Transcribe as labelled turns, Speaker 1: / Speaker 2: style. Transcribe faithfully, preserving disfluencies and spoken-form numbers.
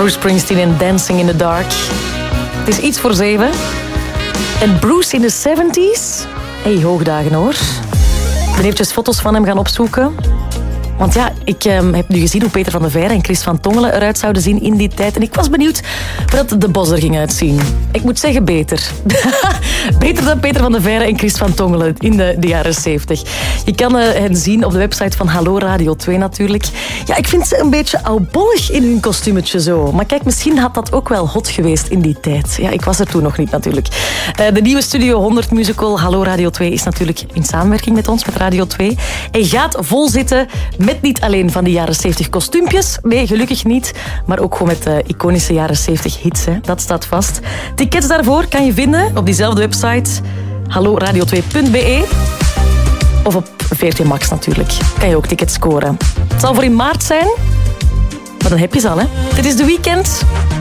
Speaker 1: Bruce Springsteen en Dancing in the Dark. Het is iets voor zeven. En Bruce in de zeventig. Hey, hoogdagen hoor. Ik ben eventjes foto's van hem gaan opzoeken. Want ja, ik um, heb nu gezien hoe Peter van der Veire en Chris van Tongelen eruit zouden zien in die tijd. En ik was benieuwd hoe dat de Bos er ging uitzien. Ik moet zeggen, beter. Beter dan Peter van der Veire en Chris van Tongelen in de, de jaren zeventig. Je kan uh, hen zien op de website van Hallo Radio twee natuurlijk. Ja, ik vind ze een beetje oudbollig in hun kostuumetje zo. Maar kijk, misschien had dat ook wel hot geweest in die tijd. Ja, ik was er toen nog niet natuurlijk. Uh, de nieuwe Studio honderd musical Hallo Radio twee is natuurlijk in samenwerking met ons, met Radio twee. En gaat vol zitten met niet alleen van die jaren zeventig kostuumpjes. Nee, gelukkig niet. Maar ook gewoon met de iconische jaren zeventig hits. Hè. Dat staat vast. Tickets daarvoor kan je vinden op diezelfde website. hallo radio twee punt b e. Of op V R T Max natuurlijk. Kan je ook tickets scoren. Het zal voor in maart zijn. Maar dan heb je ze al, hè. Dit is The Weeknd.